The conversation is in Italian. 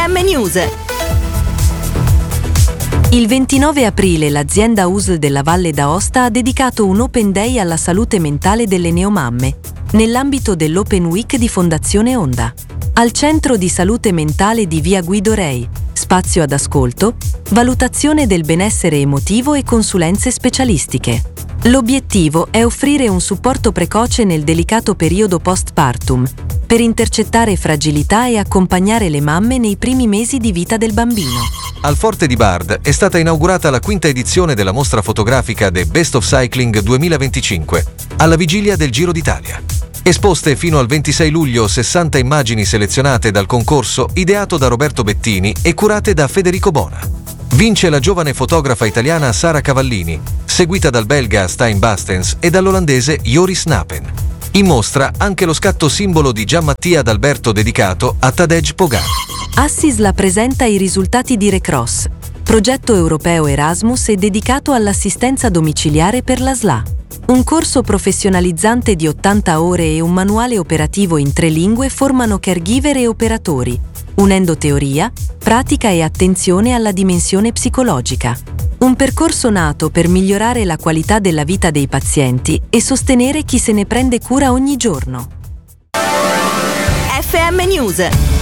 FM News. Il 29 aprile l'azienda USL della Valle d'Aosta ha dedicato un Open Day alla salute mentale delle neomamme, nell'ambito dell'Open Week di Fondazione Onda. Al Centro di Salute Mentale di Via Guido Rei, spazio ad ascolto, valutazione del benessere emotivo e consulenze specialistiche. L'obiettivo è offrire un supporto precoce nel delicato periodo postpartum, per intercettare fragilità e accompagnare le mamme nei primi mesi di vita del bambino. Al Forte di Bard è stata inaugurata la quinta edizione della mostra fotografica The Best of Cycling 2025, alla vigilia del Giro d'Italia. Esposte fino al 26 luglio 60 immagini selezionate dal concorso ideato da Roberto Bettini e curate da Federico Bona. Vince la giovane fotografa italiana Sara Cavallini, seguita dal belga Stijn Bastens e dall'olandese Joris Napen. In mostra anche lo scatto simbolo di Gianmattia D'Alberto dedicato a Tadej Pogacar. Assisla presenta i risultati di Recross, progetto europeo Erasmus e dedicato all'assistenza domiciliare per la SLA. Un corso professionalizzante di 80 ore e un manuale operativo in 3 lingue formano caregiver e operatori, unendo teoria, pratica e attenzione alla dimensione psicologica. Un percorso nato per migliorare la qualità della vita dei pazienti e sostenere chi se ne prende cura ogni giorno. FM News.